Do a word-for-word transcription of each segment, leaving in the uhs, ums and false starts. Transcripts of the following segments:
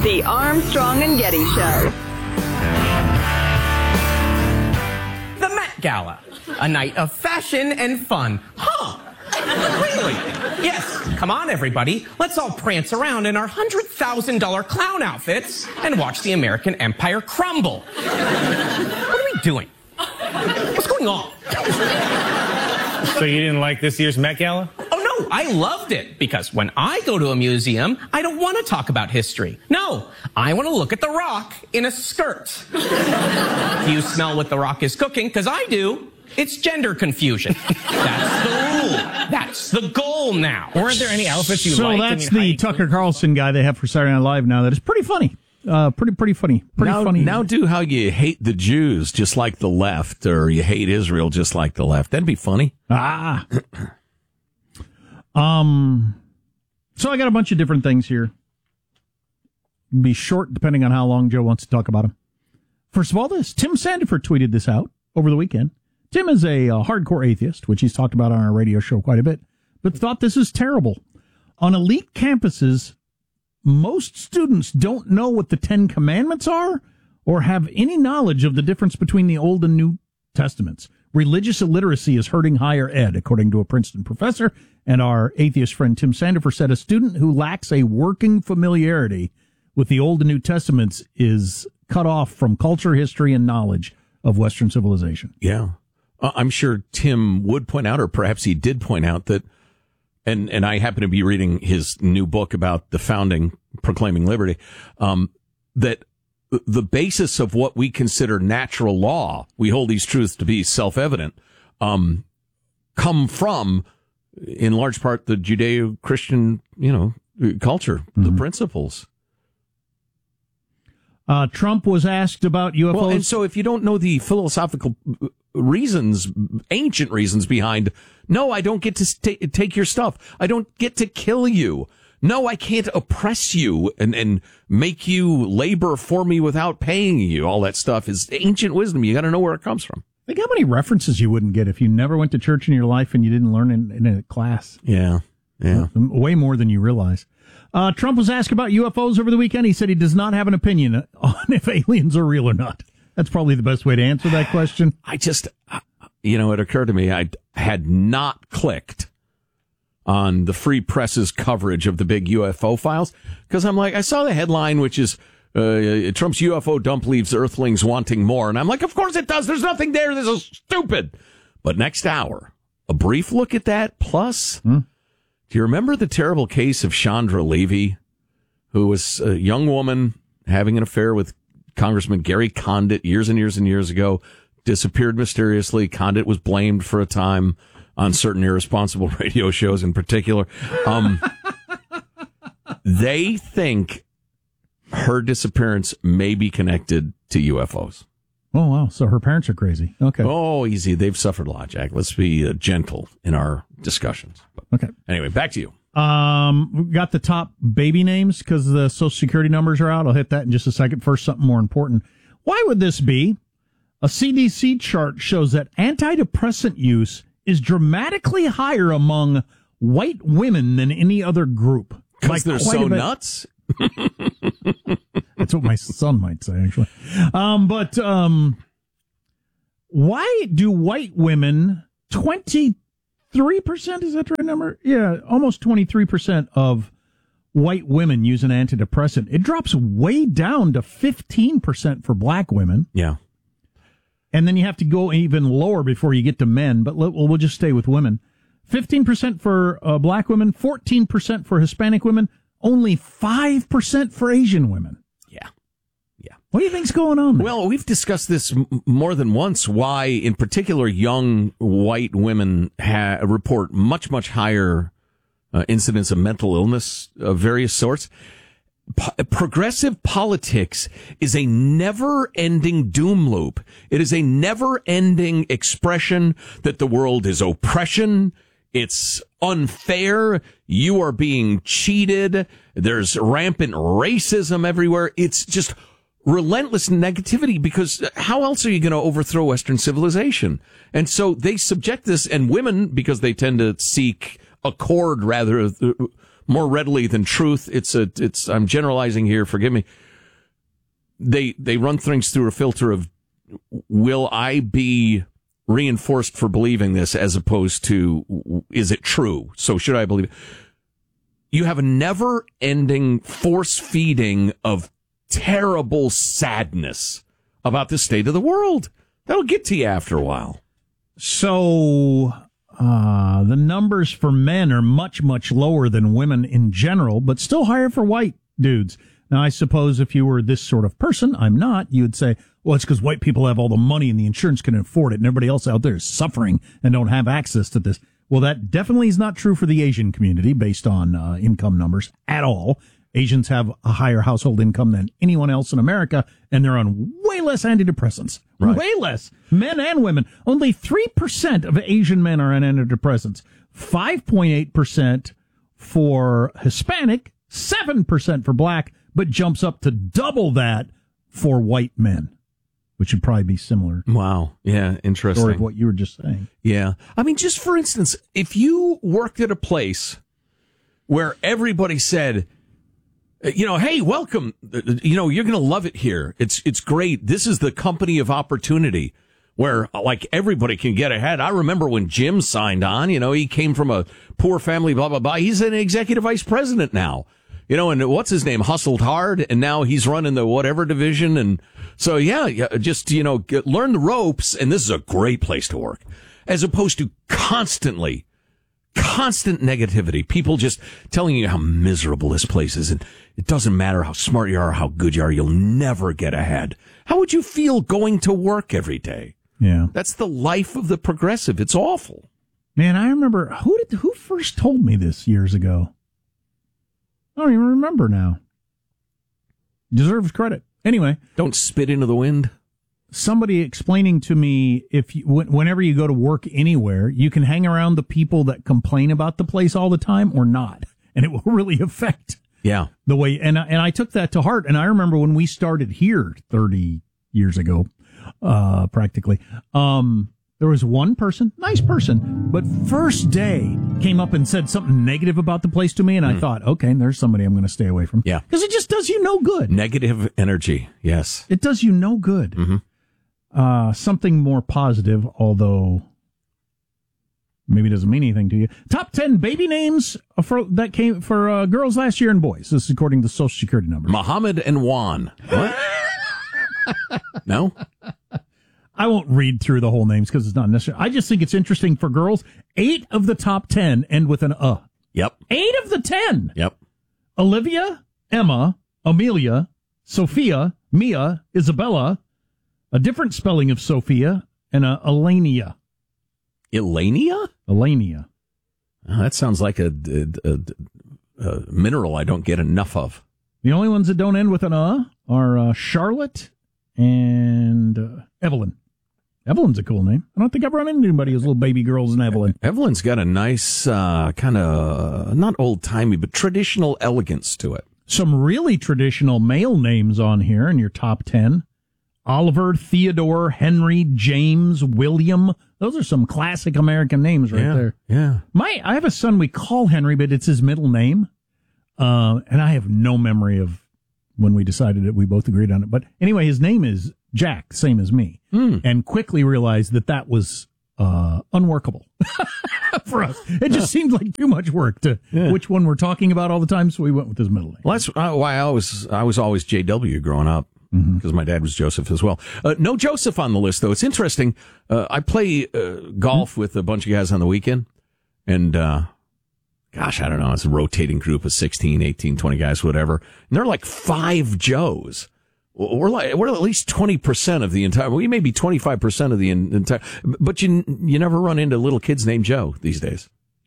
The Armstrong and Getty Show. The Met Gala, a night of fashion and fun. Huh? Really? Yes. Come on, everybody. Let's all prance around in our one hundred thousand dollars clown outfits and watch the American empire crumble. What are we doing? What's going on? So you didn't like this year's Met Gala? Oh, no. I loved it because when I go to a museum, I don't want to talk about history. No. I want to look at The Rock in a skirt. You smell what The Rock is cooking, because I do. It's gender confusion. That's the rule. That's the goal now. Weren't there any outfits you so liked? So that's the Tucker Carlson guy they have for Saturday Night Live now that is pretty funny. Uh, pretty, pretty funny. Pretty now, funny. Now do how you hate the Jews just like the left, or you hate Israel just like the left. That'd be funny. Ah. um. So I got a bunch of different things here. Be short depending on how long Joe wants to talk about them. First of all, this. Tim Sandefur tweeted this out over the weekend. Tim is a, a hardcore atheist, which he's talked about on our radio show quite a bit, but thought this is terrible. On elite campuses, most students don't know what the Ten Commandments are or have any knowledge of the difference between the Old and New Testaments. Religious illiteracy is hurting higher ed, according to a Princeton professor, and our atheist friend Tim Sandefur said a student who lacks a working familiarity with the Old and New Testaments is cut off from culture, history, and knowledge of Western civilization. Yeah. Uh, I'm sure Tim would point out, or perhaps he did point out that, and, and I happen to be reading his new book about the founding, Proclaiming Liberty, um, that the basis of what we consider natural law, we hold these truths to be self-evident, um, come from, in large part, the Judeo-Christian, you know, culture, mm-hmm. the principles. Uh, Trump was asked about U F Os. Well, and so if you don't know the philosophical reasons, ancient reasons behind, no, I don't get to st- take your stuff. I don't get to kill you. No, I can't oppress you and, and make you labor for me without paying you. All that stuff is ancient wisdom. You got to know where it comes from. Think how many references you wouldn't get if you never went to church in your life and you didn't learn in, in a class. Yeah, yeah. Way more than you realize. Uh, Trump was asked about U F Os over the weekend. He said he does not have an opinion on if aliens are real or not. That's probably the best way to answer that question. I just, you know, it occurred to me I had not clicked on the Free Press's coverage of the big U F O files, because I'm like, I saw the headline, which is uh, Trump's U F O dump leaves Earthlings wanting more. And I'm like, of course it does. There's nothing there. This is stupid. But next hour, a brief look at that. Plus, hmm? do you remember the terrible case of Chandra Levy, who was a young woman having an affair with Congressman Gary Condit years and years and years ago, disappeared mysteriously. Condit was blamed for a time on certain irresponsible radio shows in particular. Um, they think her disappearance may be connected to U F Os. Oh, wow. So her parents are crazy. Okay. Oh, easy. They've suffered a lot, Jack. Let's be uh, gentle in our discussions. But okay. Anyway, back to you. Um, we got the top baby names because the Social Security numbers are out. I'll hit that in just a second. First, something more important. Why would this be? A C D C chart shows that antidepressant use is dramatically higher among white women than any other group. Because they're so nuts? That's what my son might say, actually. Um, but um, why do white women, twenty-three percent, is that the right number? Yeah, almost twenty-three percent of white women use an antidepressant. It drops way down to fifteen percent for black women. Yeah. And then you have to go even lower before you get to men, but we'll, we'll just stay with women. fifteen percent for uh, black women, fourteen percent for Hispanic women, only five percent for Asian women. Yeah. Yeah. What do you think's going on there? Well, we've discussed this m- more than once, why in particular young white women ha- report much, much higher uh, incidence of mental illness of various sorts. P- progressive politics is a never-ending doom loop. It is a never-ending expression that the world is oppression. It's unfair. You are being cheated. There's rampant racism everywhere. It's just relentless negativity, because how else are you going to overthrow Western civilization? And so they subject this, and women, because they tend to seek accord rather more readily than truth. It's a, it's, I'm generalizing here, forgive me. They, they run things through a filter of, will I be reinforced for believing this as opposed to, is it true? So should I believe it? You have a never ending force feeding of terrible sadness about the state of the world. That'll get to you after a while. So, uh, the numbers for men are much, much lower than women in general, but still higher for white dudes. Now, I suppose if you were this sort of person, I'm not, you'd say, well, it's because white people have all the money and the insurance can afford it, and everybody else out there is suffering and don't have access to this. Well, that definitely is not true for the Asian community based on uh, income numbers at all. Asians have a higher household income than anyone else in America, and they're on way less antidepressants. Right. Way less. Men and women. Only three percent of Asian men are on antidepressants. five point eight percent for Hispanic, seven percent for black, but jumps up to double that for white men, which would probably be similar. Wow. Yeah, interesting. Story of what you were just saying. Yeah. I mean, just for instance, if you worked at a place where everybody said, you know, hey, welcome, you know, you're going to love it here. It's, it's great. This is the company of opportunity where like everybody can get ahead. I remember when Jim signed on, you know, he came from a poor family, blah, blah, blah. He's an executive vice president now. You know, and what's his name? Hustled hard, and now he's running the whatever division. And so, yeah, just, you know, get, learn the ropes, and this is a great place to work, as opposed to constantly, constant negativity. People just telling you how miserable this place is, and it doesn't matter how smart you are, how good you are, you'll never get ahead. How would you feel going to work every day? Yeah. That's the life of the progressive. It's awful. Man, I remember, who did who first told me this years ago? I don't even remember now. Deserves credit. Anyway. Don't spit into the wind. Somebody explaining to me, if you, whenever you go to work anywhere, you can hang around the people that complain about the place all the time or not. And it will really affect yeah. the way. And, and I took that to heart. And I remember when we started here thirty years ago, uh, practically, um, there was one person, nice person, but first day came up and said something negative about the place to me, and I mm. thought, okay, there's somebody I'm going to stay away from. Yeah. Because it just does you no good. Negative energy, yes. It does you no good. Mm-hmm. Uh, something more positive, although maybe doesn't mean anything to you. Top ten baby names for that came for uh, girls last year and boys. This is according to Social Security numbers. Muhammad and Juan. What? No? I won't read through the whole names because it's not necessary. I just think it's interesting for girls. Eight of the top ten end with an uh. Yep. Eight of the ten. Yep. Olivia, Emma, Amelia, Sophia, Mia, Isabella, a different spelling of Sophia, and a Elenia. Elenia? Elenia. Oh, that sounds like a, a, a, a mineral I don't get enough of. The only ones that don't end with an uh are uh, Charlotte and uh, Evelyn. Evelyn's a cool name. I don't think I've run into anybody who's little baby girls in Evelyn. Evelyn's got a nice, uh, kind of, not old-timey, but traditional elegance to it. Some really traditional male names on here in your top ten. Oliver, Theodore, Henry, James, William. Those are some classic American names right yeah, there. Yeah. My, I have a son we call Henry, but it's his middle name. Uh, and I have no memory of when we decided it. We both agreed on it. But anyway, his name is Jack, same as me, mm. and quickly realized that that was uh, unworkable for us. It just seemed like too much work to yeah. which one we're talking about all the time, so we went with his middle name. Well, that's why I was I was always J W growing up, because mm-hmm. my dad was Joseph as well. Uh, no Joseph on the list, though. It's interesting. Uh, I play uh, golf mm-hmm. with a bunch of guys on the weekend, and uh, gosh, I don't know, it's a rotating group of sixteen, eighteen, twenty guys, whatever, and they're like five Joes. We're like, we're at least twenty percent of the entire, we may be twenty-five percent of the entire, but you, you never run into little kids named Joe these days.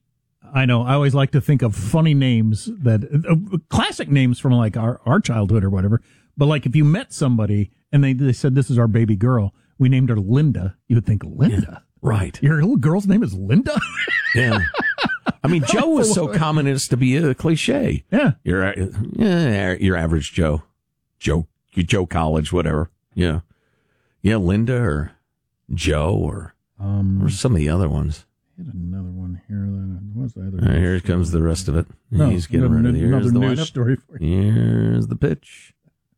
I know. I always like to think of funny names that, uh, classic names from like our, our childhood or whatever. But like if you met somebody and they, they said, this is our baby girl, we named her Linda, you would think, Linda? Yeah, right. Your little girl's name is Linda? Yeah. I mean, Joe was so common as to be a cliche. Yeah. Your, yeah, your average Joe. Joe. Joe College, whatever. Yeah. Yeah, Linda or Joe or, um, or some of the other ones. Hit another one here. What's the other? Uh, here comes the rest of it. No, He's getting another, ready. Here's another the news lineup. story for you. Here's the pitch.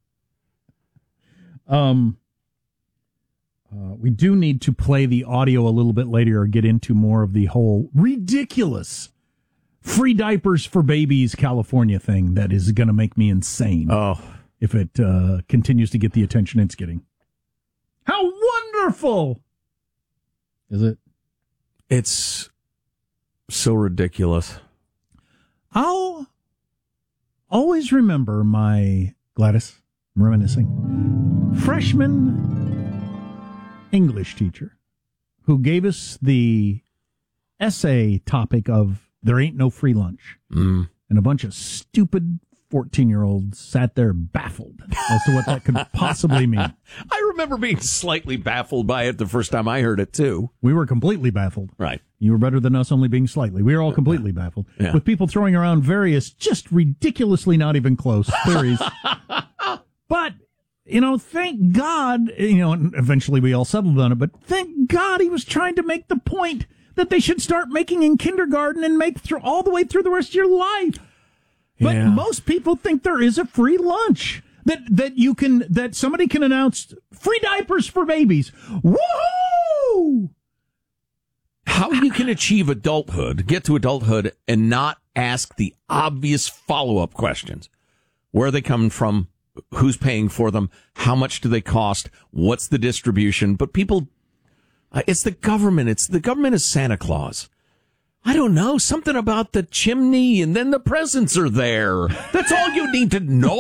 Um, uh, we do need to play the audio a little bit later or get into more of the whole ridiculous free diapers for babies California thing that is going to make me insane. Oh, if it uh, continues to get the attention it's getting. How wonderful is it? it's so ridiculous. I'll always remember my, Gladys, I'm reminiscing, freshman English teacher who gave us the essay topic of there ain't no free lunch. Mm. And a bunch of stupid fourteen-year-olds sat there baffled as to what that could possibly mean. I remember being slightly baffled by it the first time I heard it, too. We were completely baffled. Right. You were better than us only being slightly. We were all completely baffled. Yeah. With people throwing around various, just ridiculously not even close theories. But, you know, thank God, you know, and eventually we all settled on it, but thank God he was trying to make the point that they should start making in kindergarten and make through all the way through the rest of your life. But Yeah. most people think there is a free lunch. That that you can, that somebody can announce free diapers for babies. Woohoo! How you can achieve adulthood, get to adulthood, and not ask the obvious follow-up questions. Where are they coming from? Who's paying for them? How much do they cost? What's the distribution? But people, uh, it's the government. It's the government is Santa Claus. I don't know, something about the chimney and then the presents are there. That's all you need to know.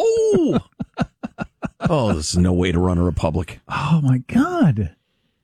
Oh, there's no way to run a republic. Oh, my God.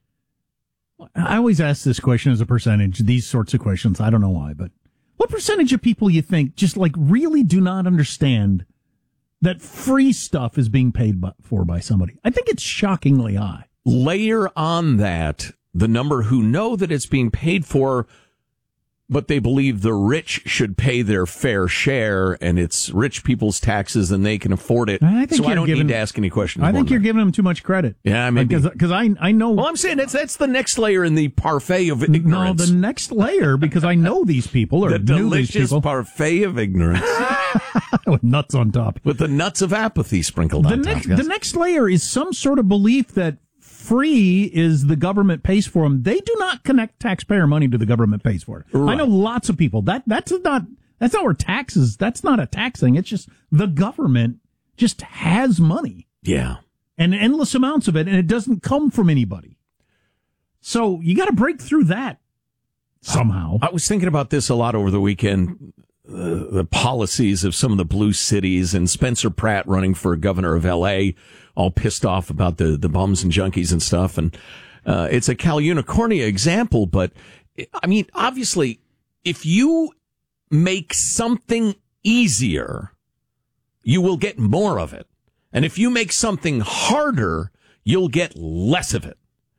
I always ask this question as a percentage, these sorts of questions. I don't know why, but what percentage of people you think just like really do not understand that free stuff is being paid by, for by somebody? I think it's shockingly high. Layer on that the number who know that it's being paid for, but they believe the rich should pay their fair share, and it's rich people's taxes, and they can afford it. I think so I you're don't giving- need to ask any questions. I more think than you're that. giving them too much credit. Yeah, maybe. Because I, I know. Well, I'm saying that's that's the next layer in the parfait of no, ignorance. the next layer, because I know these people, or the knew these delicious people, parfait of ignorance with nuts on top. with the nuts of apathy sprinkled The on next, top. the next layer is some sort of belief that free is the government pays for them. They do not connect taxpayer money to the government pays for it. Right. I know lots of people that that's not that's not where taxes. That's not a tax thing. It's just the government just has money Yeah. and endless amounts of it, and it doesn't come from anybody. So you got to break through that somehow. I was thinking about this a lot over the weekend. Uh, the policies of some of the blue cities, and Spencer Pratt running for governor of L A, all pissed off about the, the bums and junkies and stuff. And uh, it's a Cal Unicornia example, but I mean, obviously, if you make something easier, you will get more of it. And if you make something harder, you'll get less of it.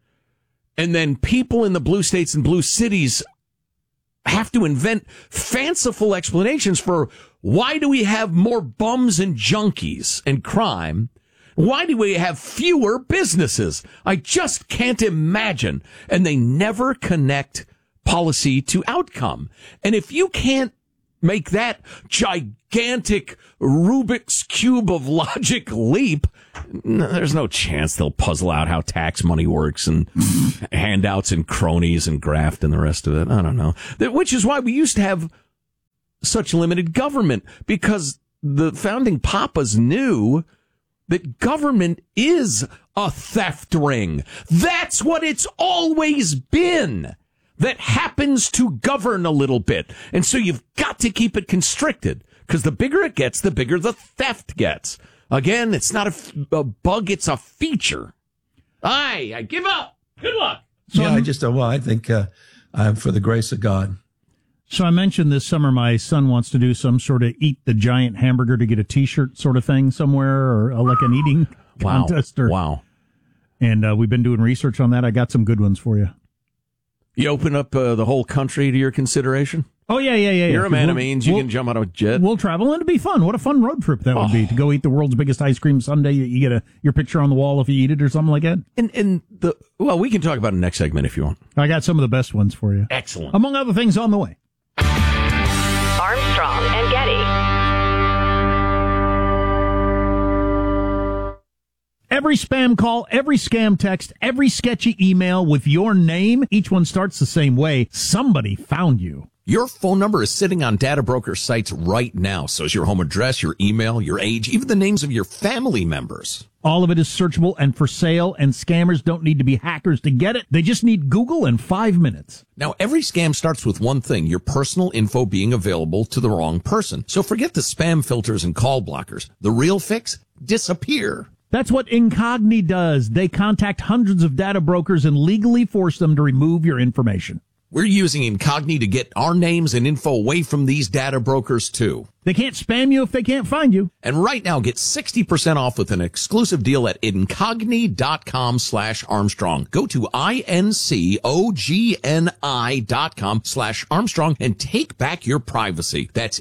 And then people in the blue states and blue cities have to invent fanciful explanations for why do we have more bums and junkies and crime? Why do we have fewer businesses? I just can't imagine. And they never connect policy to outcome. And if you can't make that gigantic Rubik's Cube of logic leap, no, there's no chance they'll puzzle out how tax money works and handouts and cronies and graft and the rest of it. I don't know. That, which is why we used to have such limited government, because the founding papas knew that government is a theft ring. That's what it's always been. That happens to govern a little bit. And so you've got to keep it constricted, because the bigger it gets, the bigger the theft gets. Again, it's not a, a bug, it's a feature. Aye, I give up. Good luck. So yeah, I'm- I just, uh, well, I think uh, I'm for the grace of God. So I mentioned this summer my son wants to do some sort of eat the giant hamburger to get a T-shirt sort of thing somewhere, or uh, like an eating Wow. contest. Or, Wow. And uh, we've been doing research on that. I got some good ones for you. You open up uh, the whole country to your consideration? Oh, yeah, yeah, yeah. You're yeah. a man we'll, of means. You we'll, can jump on a jet. We'll travel, and it'd be fun. What a fun road trip that would Oh. be, to go eat the world's biggest ice cream sundae. You get a your picture on the wall if you eat it or something like that. And, and the well, we can talk about it next segment if you want. I got some of the best ones for you. Excellent. Among other things on the way. Armstrong and Getty. Every spam call, every scam text, every sketchy email with your name, each one starts the same way. Somebody found you. Your phone number is sitting on data broker sites right now. So is your home address, your email, your age, even the names of your family members. All of it is searchable and for sale, and scammers don't need to be hackers to get it. They just need Google in five minutes. Now, every scam starts with one thing, your personal info being available to the wrong person. So forget the spam filters and call blockers. The real fix? Disappear. That's what Incogni does. They contact hundreds of data brokers and legally force them to remove your information. We're using Incogni to get our names and info away from these data brokers too. They can't spam you if they can't find you. And right now, get sixty percent off with an exclusive deal at Incogni.com slash Armstrong. Go to I-N-C-O-G-N-I dot com slash Armstrong and take back your privacy. That's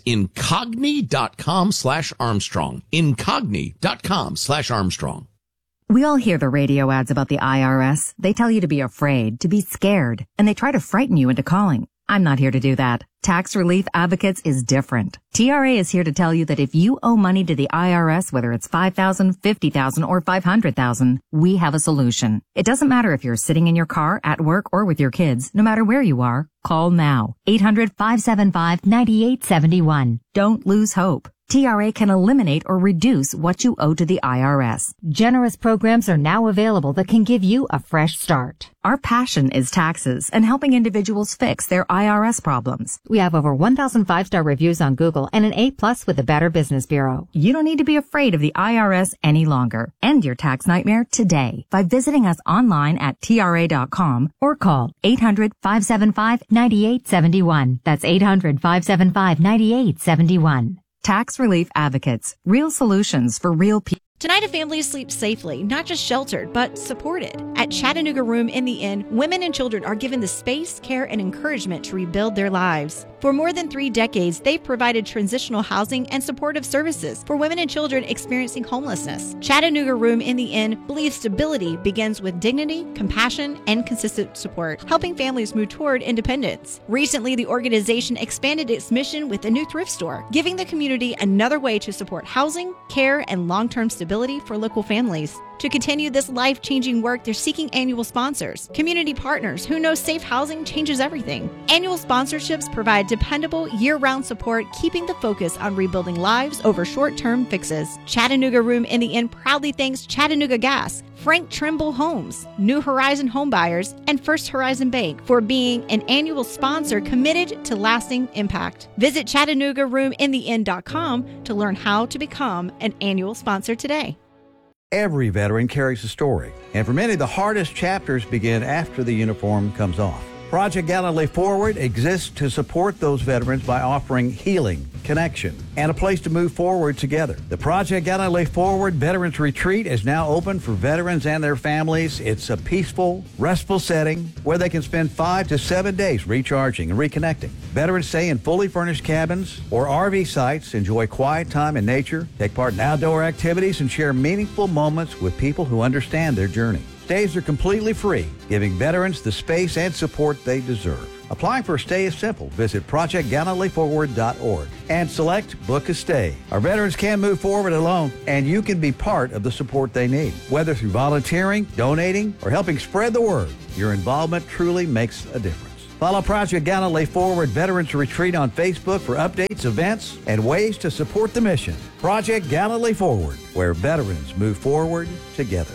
Incogni.com slash Armstrong. Incogni.com slash Armstrong. We all hear the radio ads about the I R S. They tell you to be afraid, to be scared, and they try to frighten you into calling. I'm not here to do that. Tax Relief Advocates is different. T R A is here to tell you that if you owe money to the I R S, whether it's five thousand dollars, fifty thousand dollars, or five hundred thousand dollars, we have a solution. It doesn't matter if you're sitting in your car, at work, or with your kids. No matter where you are, call now. eight hundred, five seven five, nine eight seven one. Don't lose hope. T R A can eliminate or reduce what you owe to the I R S. Generous programs are now available that can give you a fresh start. Our passion is taxes and helping individuals fix their I R S problems. We have over one thousand five-star reviews on Google and an A plus with the Better Business Bureau. You don't need to be afraid of the I R S any longer. End your tax nightmare today by visiting us online at T R A dot com or call eight hundred, five seven five, nine eight seven one. That's eight hundred, five seven five, nine eight seven one. Tax Relief Advocates. Real solutions for real people. Tonight, a family sleeps safely, not just sheltered, but supported. At Chattanooga Room in the Inn, women and children are given the space, care, and encouragement to rebuild their lives. For more than three decades, they've provided transitional housing and supportive services for women and children experiencing homelessness. Chattanooga Room in the Inn believes stability begins with dignity, compassion, and consistent support, helping families move toward independence. Recently, the organization expanded its mission with a new thrift store, giving the community another way to support housing, care, and long-term stability for local families. To continue this life-changing work, they're seeking annual sponsors, community partners who know safe housing changes everything. Annual sponsorships provide dependable, year-round support, keeping the focus on rebuilding lives over short-term fixes. Chattanooga Room in the Inn proudly thanks Chattanooga Gas, Frank Trimble Homes, New Horizon Homebuyers, and First Horizon Bank for being an annual sponsor committed to lasting impact. Visit Chattanooga Room in the Inn dot com to learn how to become an annual sponsor today. Every veteran carries a story, and for many, the hardest chapters begin after the uniform comes off. Project Galilee Forward exists to support those veterans by offering healing, connection, and a place to move forward together. The Project Galilee Forward Veterans Retreat is now open for veterans and their families. It's a peaceful, restful setting where they can spend five to seven days recharging and reconnecting. Veterans stay in fully furnished cabins or R V sites, enjoy quiet time in nature, take part in outdoor activities, and share meaningful moments with people who understand their journey. Stays are completely free, giving veterans the space and support they deserve. Applying for a stay is simple. Visit project galilee forward dot org and select Book a Stay. Our veterans can move forward alone, and you can be part of the support they need. Whether through volunteering, donating, or helping spread the word, your involvement truly makes a difference. Follow Project Galilee Forward Veterans Retreat on Facebook for updates, events, and ways to support the mission. Project Galilee Forward, where veterans move forward together.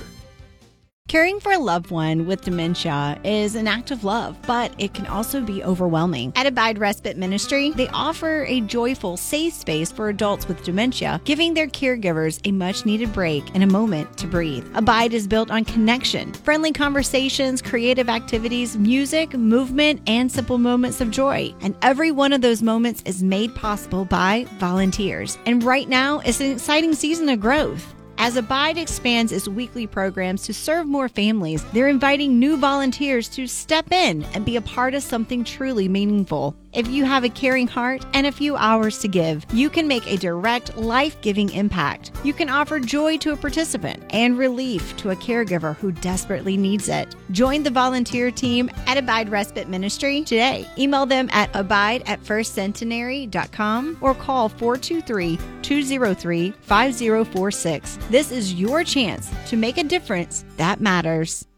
Caring for a loved one with dementia is an act of love, but it can also be overwhelming. At Abide Respite Ministry, they offer a joyful, safe space for adults with dementia, giving their caregivers a much-needed break and a moment to breathe. Abide is built on connection, friendly conversations, creative activities, music, movement, and simple moments of joy. And every one of those moments is made possible by volunteers. And right now, it's an exciting season of growth. As Abide expands its weekly programs to serve more families, they're inviting new volunteers to step in and be a part of something truly meaningful. If you have a caring heart and a few hours to give, you can make a direct, life-giving impact. You can offer joy to a participant and relief to a caregiver who desperately needs it. Join the volunteer team at Abide Respite Ministry today. Email them at abide at first centenary dot com or call four two three, two zero three, five zero four six. This is your chance to make a difference that matters.